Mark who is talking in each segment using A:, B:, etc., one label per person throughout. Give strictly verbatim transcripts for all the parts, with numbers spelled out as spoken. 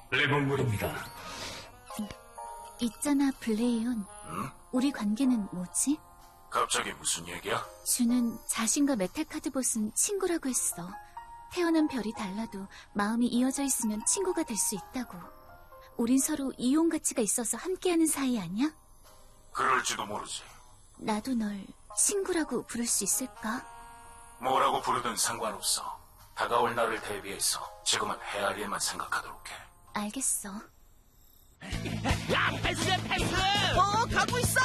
A: 레몬물입니다.
B: 있잖아, 블레이온.
A: 응?
B: 우리 관계는 뭐지?
A: 갑자기 무슨 얘기야?
B: 주는 자신과 메탈카드봇은 친구라고 했어. 태어난 별이 달라도 마음이 이어져 있으면 친구가 될 수 있다고. 우린 서로 이용 가치가 있어서 함께하는 사이 아니야?
A: 그럴지도 모르지.
B: 나도 널 친구라고 부를 수 있을까?
A: 뭐라고 부르든 상관없어. 다가올 날을 대비해서 지금은 헤아릴 일만 생각하도록 해.
B: 알겠어.
C: 야, 패스해, 패스!
D: 어, 가고 있어!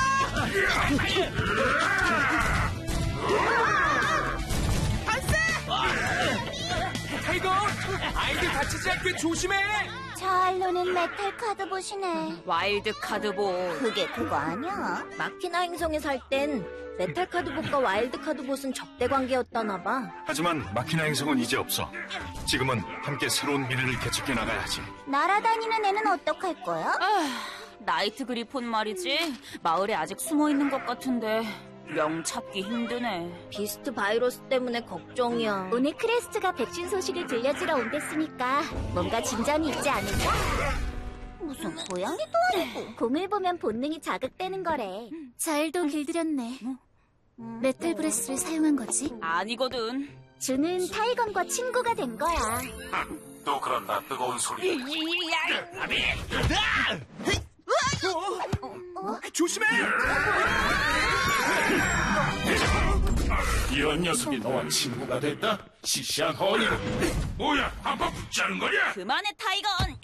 C: 타이거! 아이들 다치지 않게 조심해!
E: 잘 노는 메탈 카드봇이네.
F: 와일드 카드봇.
E: 그게 그거 아니야? 마키나 행성에 살 땐 메탈 카드봇과 와일드 카드봇은 적대 관계였다나 봐.
G: 하지만 마키나 행성은 이제 없어. 지금은 함께 새로운 미래를 개척해 나가야지.
E: 날아다니는 애는 어떡할 거야?
F: 아, 나이트 그리폰 말이지. 마을에 아직 숨어 있는 것 같은데 명 찾기 힘드네.
E: 비스트 바이러스 때문에 걱정이야. 오늘 크레스트가 백신 소식을 들려주러 온댔으니까 뭔가 진전이 있지 않을까? 무슨 고양이도 아니고. 공을 보면 본능이 자극되는 거래.
B: 잘도 길들였네. 메탈 브레스를 사용한 거지?
F: 아니거든.
E: 주는 타이건과 친구가 된 거야.
A: 또 그런 나 뜨거운 소리.
C: 조심해!
A: 이런 녀석이 너와 친구가 됐다? 시시한 허니로. 뭐야, 한번 붙자는 거냐?
F: 그만해, 타이건!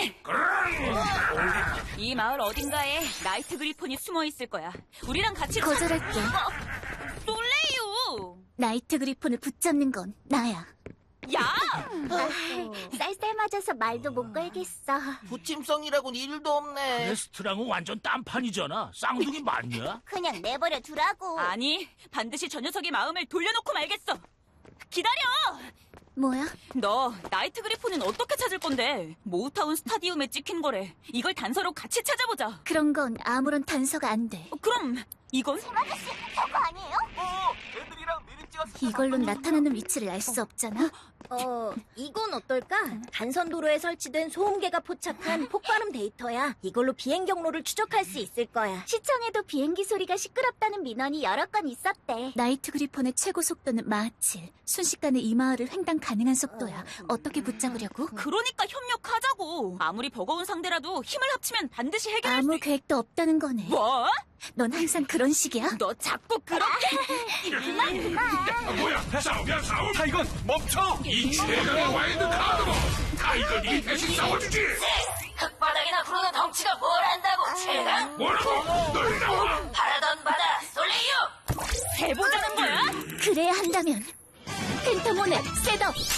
F: 이 마을 어딘가에 나이트 그리폰이 숨어 있을 거야. 우리랑 같이
B: 거절할게.
F: 어, 놀래요!
B: 나이트 그리폰을 붙잡는 건 나야.
F: 야!
E: 쌀쌀 맞아서 말도 못 걸겠어.
D: 부침성이라고는 일도 없네.
C: 레스트랑은 완전 딴판이잖아. 쌍둥이 맞냐?
E: 그냥 내버려 두라고.
F: 아니, 반드시 저 녀석의 마음을 돌려놓고 말겠어. 기다려!
B: 뭐야?
F: 너 나이트 그리폰은 어떻게 찾을 건데? 모우타운 스타디움에 찍힌 거래. 이걸 단서로 같이 찾아보자.
B: 그런 건 아무런 단서가 안 돼.
F: 어, 그럼 이건?
E: 저거 아니에요?
D: 애들이랑 미리 찍었어.
B: 이걸로 나타나는 위치를 알 수 없잖아?
E: 어, 이건 어떨까? 단선도로에 설치된 소음계가 포착한 폭발음 데이터야. 이걸로 비행 경로를 추적할 수 있을 거야. 시청에도 비행기 소리가 시끄럽다는 민원이 여러 건 있었대.
B: 나이트 그리폰의 최고 속도는 마하칠. 순식간에 이 마을을 횡단 가능한 속도야. 어떻게 붙잡으려고?
F: 그러니까 협력하자고. 아무리 버거운 상대라도 힘을 합치면 반드시 해결할
B: 아무
F: 수 있...
B: 계획도 없다는 거네.
F: 뭐?
B: 넌 항상 그런 식이야?
F: 너 자꾸 그렇게...
E: 그만 그만.
A: 뭐야, 싸우면 싸우.
G: 타이건, 멈춰!
A: 이 최강의 와일드 카드로 타이거니 대신 싸워주지.
F: 흙바닥이나 부르는 덩치가 뭘 안다고, 최강?
A: 뭐라고? 널 나와.
F: 바라던 바다, 솔레이유! 해보자는 거야?
B: 그래야 한다면 펜타몬의 셋업!